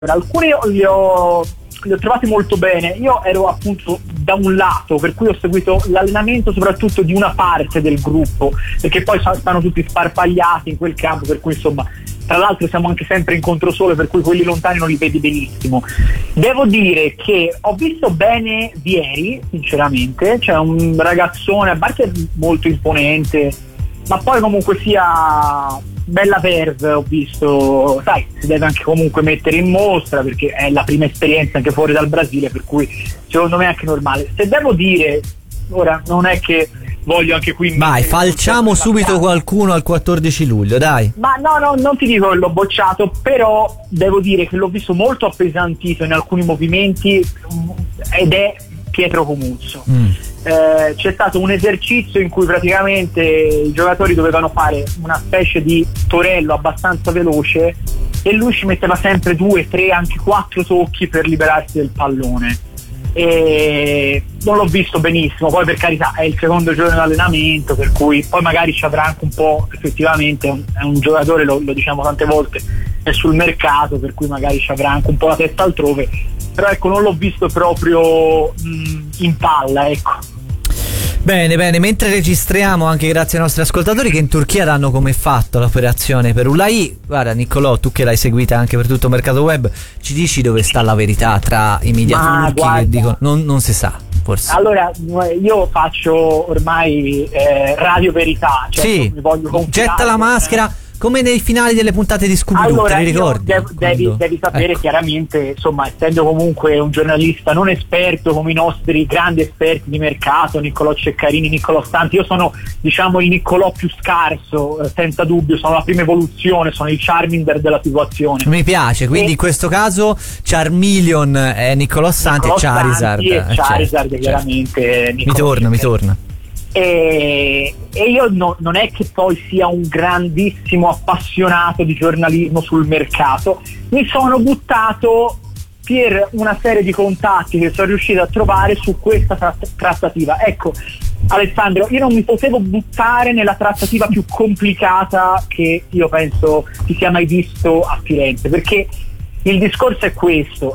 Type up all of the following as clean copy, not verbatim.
Alcuni li ho trovati molto bene. Io ero appunto da un lato, per cui ho seguito l'allenamento soprattutto di una parte del gruppo, perché poi stanno tutti sparpagliati in quel campo, per cui insomma, tra l'altro siamo anche sempre in controsole, per cui quelli lontani non li vedi benissimo. Devo dire che ho visto bene Vieri, sinceramente, cioè un ragazzone a parte molto imponente, ma poi comunque sia bella verve, ho visto, sai, si deve anche comunque mettere in mostra perché è la prima esperienza anche fuori dal Brasile, per cui secondo me è anche normale. Se devo dire, ora non è che voglio anche qui vai, falciamo subito qualcuno al 14 luglio, dai. Ma no, non ti dico che l'ho bocciato, però devo dire che l'ho visto molto appesantito in alcuni movimenti ed è Pietro Comuzzo. C'è stato un esercizio in cui praticamente i giocatori dovevano fare una specie di torello abbastanza veloce e lui ci metteva sempre 2, 3, anche 4 tocchi per liberarsi del pallone, e non l'ho visto benissimo. Poi per carità è il secondo giorno di allenamento, per cui poi magari ci avrà anche un po', effettivamente è un giocatore, lo diciamo tante volte, è sul mercato, per cui magari ci avrà anche un po' la testa altrove, però ecco, non l'ho visto proprio in palla, ecco. Bene, mentre registriamo, anche grazie ai nostri ascoltatori che in Turchia danno come fatto l'operazione per Ulai. Guarda Niccolò, tu che l'hai seguita anche per tutto il mercato web, ci dici dove sta la verità tra i media turchi che dicono non si sa, forse. Allora, io faccio ormai Radio Verità, cioè sì, mi voglio getta la maschera come nei finali delle puntate di Scooby-Doo, allora, te li ricordi? Devi sapere, ecco, chiaramente, insomma, essendo comunque un giornalista non esperto come i nostri grandi esperti di mercato, Niccolò Ceccarini, Niccolò Stanti, io sono, diciamo, il Niccolò più scarso, senza dubbio, sono la prima evoluzione, sono il Charmander della situazione. Mi piace, quindi in questo caso Charmeleon è Niccolò Stanti e Charizard. Charizard, chiaramente. Certo. Mi torna. E io non è che poi sia un grandissimo appassionato di giornalismo sul mercato, mi sono buttato per una serie di contatti che sono riuscito a trovare su questa trattativa. Ecco Alessandro, io non mi potevo buttare nella trattativa più complicata che io penso si sia mai visto a Firenze, perché il discorso è questo: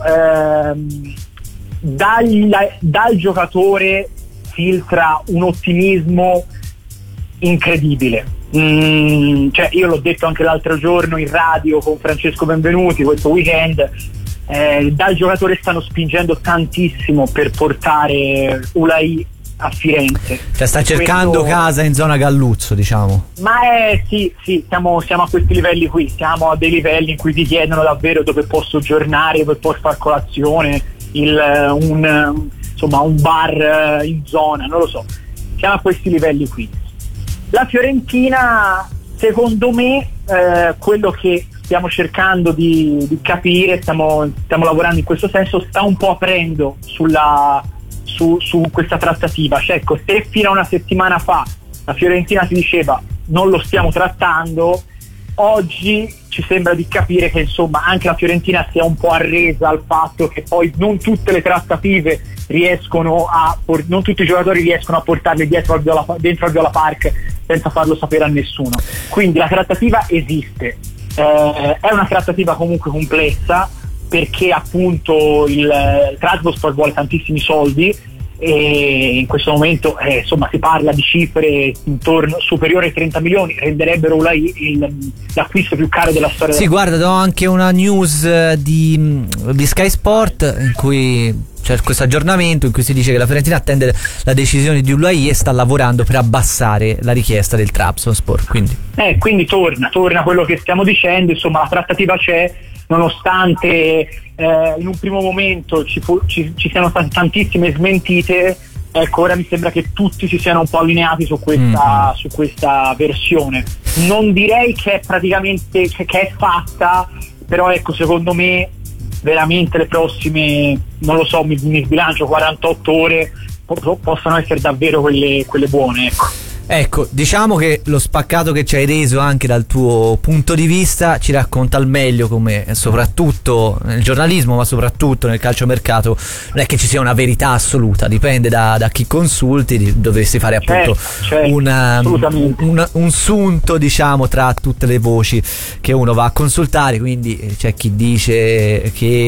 dal giocatore filtra un ottimismo incredibile. Cioè, io l'ho detto anche l'altro giorno in radio con Francesco Benvenuti questo weekend, dal giocatore stanno spingendo tantissimo per portare Ulai a Firenze, cioè sta cercando casa in zona Galluzzo, diciamo. Ma sì, siamo a questi livelli qui, siamo a dei livelli in cui ti chiedono davvero dove posso soggiornare, dove posso far colazione, insomma un bar in zona, non lo so, siamo a questi livelli qui. La Fiorentina, secondo me, quello che stiamo cercando di capire, stiamo lavorando in questo senso, sta un po' aprendo su questa trattativa. Cioè, ecco, se fino a una settimana fa la Fiorentina si diceva non lo stiamo trattando, oggi ci sembra di capire che insomma anche la Fiorentina sia un po' arresa al fatto che poi non tutte le trattative non tutti i giocatori riescono a portarli dentro al Viola Park senza farlo sapere a nessuno. Quindi la trattativa esiste, è una trattativa comunque complessa, perché appunto il Trabzonspor vuole tantissimi soldi e in questo momento insomma si parla di cifre intorno superiori ai 30 milioni, renderebbero l'acquisto più caro della storia. Sì, guarda, do anche una news di Sky Sport in cui c'è questo aggiornamento in cui si dice che la Fiorentina attende la decisione di Ulai e sta lavorando per abbassare la richiesta del Trabzonspor, quindi torna quello che stiamo dicendo, insomma la trattativa c'è, nonostante in un primo momento ci siano state tantissime smentite. Ecco, ora mi sembra che tutti si siano un po' allineati su questa versione. Non direi che è praticamente che è fatta, però ecco, secondo me veramente le prossime, non lo so, mi sbilancio 48 ore possono essere davvero quelle buone, ecco. Ecco, diciamo che lo spaccato che ci hai reso anche dal tuo punto di vista ci racconta al meglio come soprattutto nel giornalismo, ma soprattutto nel calciomercato, non è che ci sia una verità assoluta, dipende da chi consulti, dovresti fare appunto un sunto, diciamo, tra tutte le voci che uno va a consultare, quindi c'è chi dice che